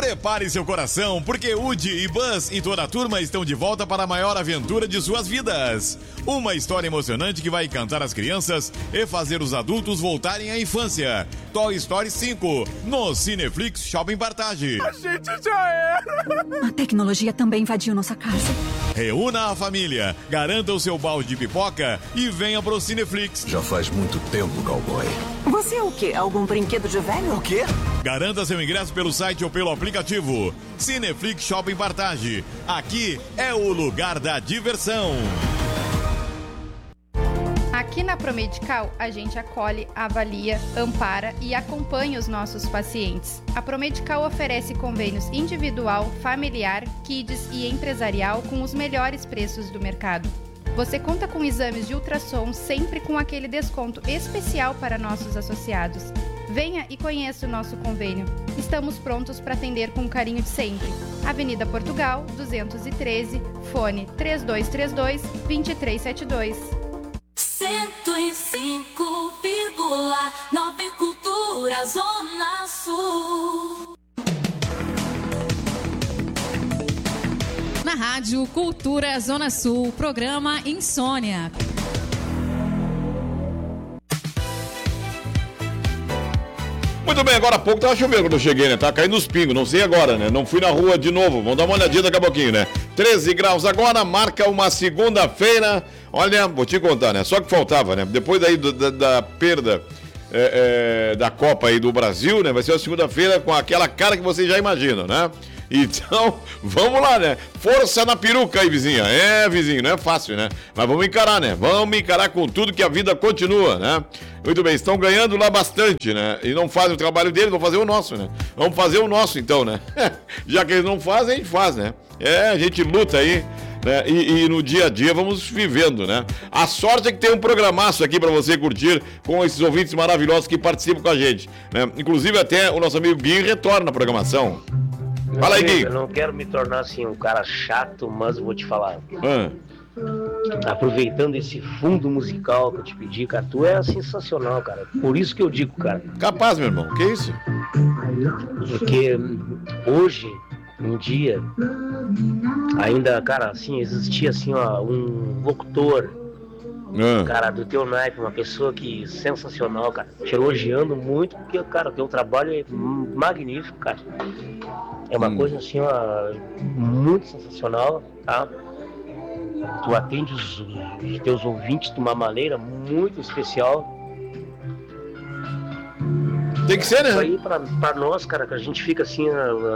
Prepare seu coração, porque Woody e Buzz e toda a turma estão de volta para a maior aventura de suas vidas. Uma história emocionante que vai encantar as crianças e fazer os adultos voltarem à infância. Toy Story 5, no Cineflix Shopping Partage. A gente já era! A tecnologia também invadiu nossa casa. Reúna a família, garanta o seu balde de pipoca e venha pro Cineflix. Já faz muito tempo, cowboy. Você é o quê? Algum brinquedo de velho? O quê? Garanta seu ingresso pelo site ou pelo aplicativo. Cineflix Shopping Partage. Aqui é o lugar da diversão. Aqui na Promedical, a gente acolhe, avalia, ampara e acompanha os nossos pacientes. A Promedical oferece convênios individual, familiar, kids e empresarial com os melhores preços do mercado. Você conta com exames de ultrassom sempre com aquele desconto especial para nossos associados. Venha e conheça o nosso convênio. Estamos prontos para atender com o carinho de sempre. Avenida Portugal, 213, fone 3232-2372. 105,9 Cultura Zona Sul. Na Rádio Cultura Zona Sul, programa Insônia. Muito bem, agora há pouco tava chovendo quando eu cheguei, né? Tá caindo os pingos, não sei agora, né? Não fui na rua de novo, vamos dar uma olhadinha daqui a pouquinho, né? 13 graus agora, marca uma segunda-feira. Olha, vou te contar, né? Só que faltava, né? Depois daí da perda da Copa aí do Brasil, né? Vai ser uma segunda-feira com aquela cara que você já imagina, né? Então, vamos lá, né? Força na peruca aí, vizinha. É, vizinho, não é fácil, né? Mas vamos encarar, né? Vamos encarar com tudo que a vida continua, né? Muito bem, estão ganhando lá bastante, né? E não fazem o trabalho deles, vão fazer o nosso, né? Vamos fazer o nosso, então, né? Já que eles não fazem, a gente faz, né? É, a gente luta aí, né? E no dia a dia vamos vivendo, né? A sorte é que tem um programaço aqui pra você curtir com esses ouvintes maravilhosos que participam com a gente, né? Inclusive até o nosso amigo Gui retorna na programação. Fala aí, Gui. Eu não quero me tornar assim um cara chato, mas vou te falar. Aproveitando esse fundo musical que eu te pedi, cara, tu é sensacional, cara. Por isso que eu digo, cara. Capaz, meu irmão, que isso? Porque hoje, um dia, ainda, cara, assim, existia assim, ó, um locutor, cara, do teu naipe, uma pessoa que sensacional, cara. Te elogiando muito, porque, cara, o teu trabalho é magnífico, cara. É uma coisa assim, ó, muito sensacional, tá? Tu atende os teus ouvintes de uma maneira muito especial. Tem que ser, né? Isso aí pra nós, cara, que a gente fica assim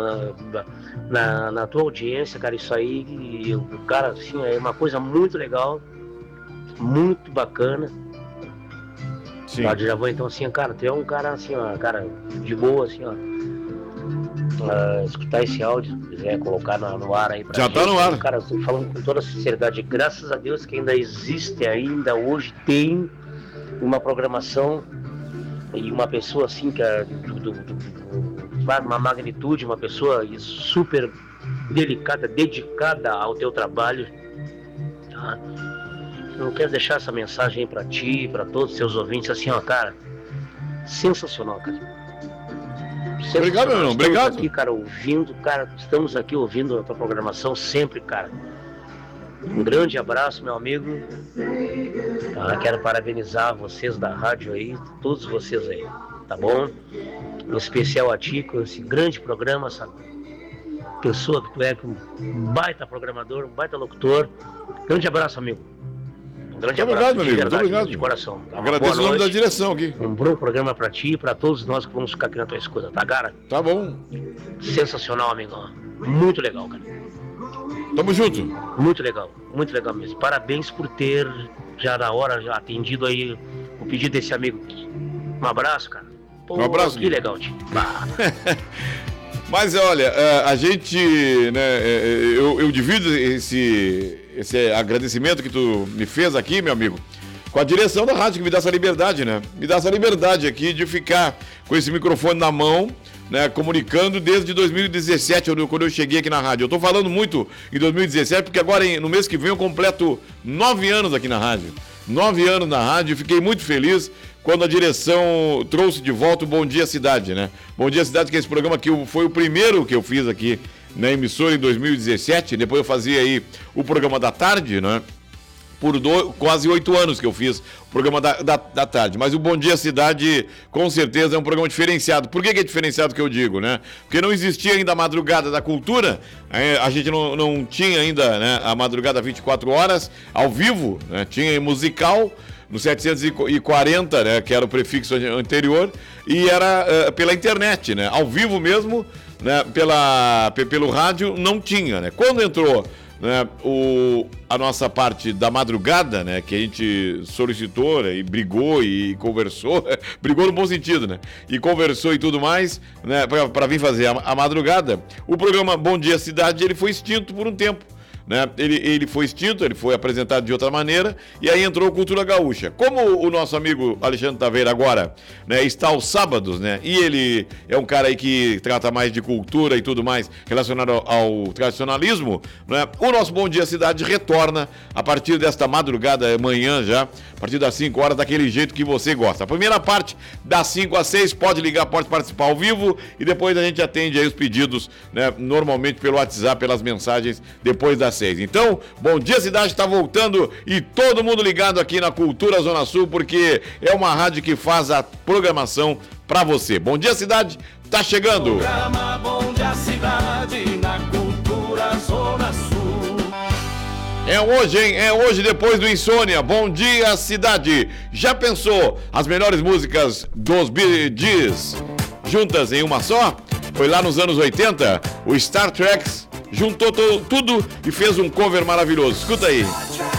na tua audiência, cara, isso aí, cara, assim, é uma coisa muito legal, muito bacana. Sim. Já vou então assim, cara, tu é um cara assim, ó, cara, de boa, assim, ó. Escutar esse áudio, se quiser colocar no ar aí pra já gente. Tá no ar. Cara, eu tô falando com toda sinceridade, graças a Deus que ainda existe, ainda hoje tem uma programação e uma pessoa assim que é uma magnitude, uma pessoa super delicada, dedicada ao teu trabalho, tá? Eu quero deixar essa mensagem aí pra ti, pra todos os seus ouvintes, assim, ó, cara, sensacional, cara. Obrigado, meu irmão, obrigado. Aqui, cara, estamos aqui ouvindo a tua programação sempre, cara. Um grande abraço, meu amigo. Quero parabenizar vocês da rádio aí, todos vocês aí, tá bom? Em especial a ti, com esse grande programa, essa pessoa que tu é, um baita programador, um baita locutor. Grande abraço, amigo. Grande abraço, obrigado, meu amigo. Muito obrigado. De coração. Agradeço o nome da direção aqui. Um bom programa pra ti e pra todos nós que vamos ficar aqui na tua escuta, tá, cara? Tá bom. Sensacional, amigão. Muito legal, cara. Tamo junto. Muito legal mesmo. Parabéns por ter, já na hora, já atendido aí o pedido desse amigo aqui. Um abraço, cara. Pô, um abraço. Que legal, tio. Mas olha, a gente, né, eu divido esse agradecimento que tu me fez aqui, meu amigo, com a direção da rádio, que me dá essa liberdade, né? Me dá essa liberdade aqui de ficar com esse microfone na mão, né, comunicando desde 2017, quando eu cheguei aqui na rádio. Eu tô falando muito em 2017, porque agora, no mês que vem, eu completo 9 anos aqui na rádio. 9 anos na rádio, fiquei muito feliz quando a direção trouxe de volta o Bom Dia Cidade, né? Bom Dia Cidade, que é esse programa que foi o primeiro que eu fiz aqui na emissora em 2017. Depois eu fazia aí o programa da tarde, né? Por quase 8 anos que eu fiz o programa da tarde. Mas o Bom Dia Cidade, com certeza, é um programa diferenciado. Por que é diferenciado que eu digo, né? Porque não existia ainda a Madrugada da Cultura, a gente não tinha ainda, né, a Madrugada 24 horas, ao vivo, né? Tinha musical no 740, né, que era o prefixo anterior, e era pela internet, né? Ao vivo mesmo, né, pelo rádio, não tinha, né? Quando entrou, né, a nossa parte da madrugada, né, que a gente solicitou, né, e brigou e conversou, brigou no bom sentido, né, e conversou e tudo mais, né, para vir fazer a madrugada, o programa Bom Dia Cidade, ele foi extinto por um tempo. Né? Ele foi extinto, ele foi apresentado de outra maneira, e aí entrou Cultura Gaúcha. Como o nosso amigo Alexandre Taveira agora, né, está aos sábados, né, e ele é um cara aí que trata mais de cultura e tudo mais relacionado ao tradicionalismo, né, o nosso Bom Dia Cidade retorna a partir desta madrugada, amanhã já, a partir das 5 horas, daquele jeito que você gosta. A primeira parte, das 5 às 6, pode ligar, pode participar ao vivo, e depois a gente atende aí os pedidos, né, normalmente pelo WhatsApp, pelas mensagens, depois das 6. Então, Bom Dia Cidade está voltando e todo mundo ligado aqui na Cultura Zona Sul, porque é uma rádio que faz a programação para você. Bom Dia Cidade tá chegando. Programa Bom Dia Cidade na Cultura Zona Sul. É hoje, hein? É hoje, depois do Insônia. Bom Dia Cidade. Já pensou as melhores músicas dos Bee Gees juntas em uma só? Foi lá nos anos 80, o Star Trek juntou tudo e fez um cover maravilhoso. Escuta aí.